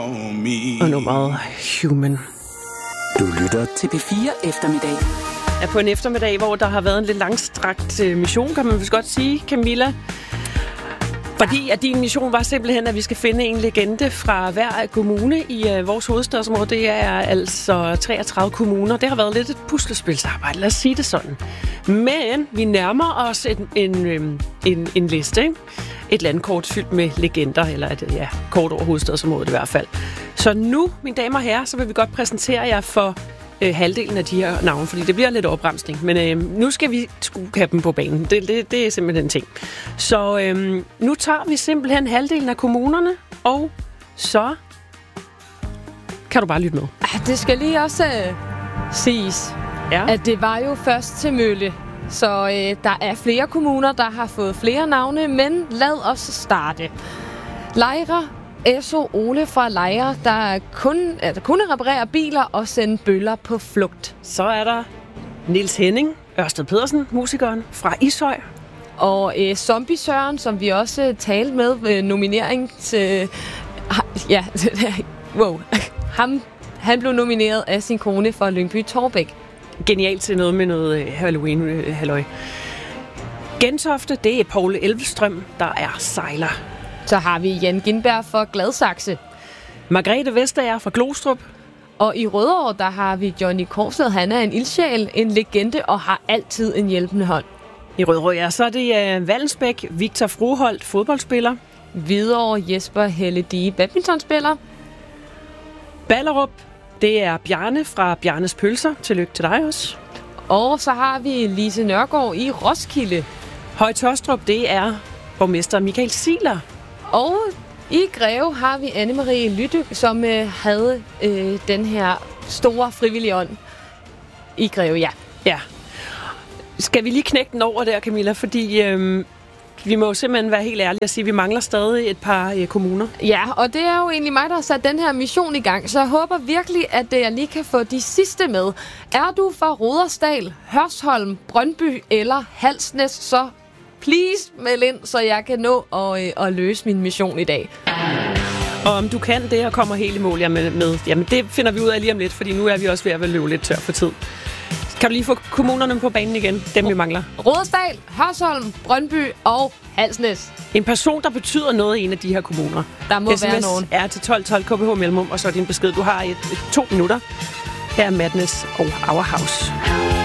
Og nummeret Human. Du lytter til P4 Eftermiddag. Ja, på en eftermiddag, hvor der har været en lidt langstrakt mission, kan man vist godt sige, Camilla. Fordi at din mission var simpelthen, at vi skal finde en legende fra hver kommune i vores hovedstadsområde. Det er altså 33 kommuner. Det har været lidt et puslespilsarbejde, lad os sige det sådan. Men vi nærmer os en liste, ikke? Et landkort fyldt med legender, eller et kort over hovedstadsområdet i hvert fald. Så nu, mine damer og herrer, så vil vi godt præsentere jer for halvdelen af de her navne, fordi det bliver lidt opremsning. Men nu skal vi have dem på banen. Det er simpelthen en ting. Så nu tager vi simpelthen halvdelen af kommunerne, og så kan du bare lytte med. Det skal lige også siges, at det var jo først til mølle. Så der er flere kommuner, der har fået flere navne, men lad os starte. Lejre Esso Ole fra Lejre, der kunne reparere biler og sende bøller på flugt. Så er der Niels Henning Ørsted Pedersen, musikeren fra Ishøj. Og Zombie Søren, som vi også talte med nominering til... Han blev nomineret af sin kone for Lyngby Torbæk. Genialt til noget med noget Halloween-halløj. Gentofte, det er Poul Elvestrøm, der er sejler. Så har vi Jan Gindberg fra Gladsaxe. Margrethe Vestager fra Glostrup. Og i Rødovre, der har vi Johnny Korsted. Han er en ildsjæl, en legende og har altid en hjælpende hånd. I Rødovre, så er det Vallensbæk, Victor Froholt, fodboldspiller. Hvidovre, Jesper Helle Dige, badmintonspiller. Ballerup, det er Bjarne fra Bjarnes Pølser. Tillykke til dig også. Og så har vi Lise Nørgaard i Roskilde. Høje-Taastrup, det er borgmester Michael Siler. Og i Greve har vi Anne-Marie Lytte, som havde den her store frivillige ånd i Greve, ja. Skal vi lige knække den over der, Camilla? Fordi vi må jo simpelthen være helt ærlige og sige, at vi mangler stadig et par kommuner. Ja, og det er jo egentlig mig, der har sat den her mission i gang, så jeg håber virkelig, at jeg lige kan få de sidste med. Er du fra Rudersdal, Hørsholm, Brøndby eller Halsnæs, så please meld ind, så jeg kan nå at løse min mission i dag. Og om du kan det og kommer helt i mål med, jamen det finder vi ud af lige om lidt, fordi nu er vi også ved at løbe lidt tør for tid. Kan du lige få kommunerne på banen igen, dem vi mangler? Rudersdal, Hørsholm, Brøndby og Halsnæs. En person, der betyder noget i en af de her kommuner. Der må være nogen. SMS er til 1212 KBH Mellemrum, og så er din besked. Du har 2 minutter. Her er Madness og Our House.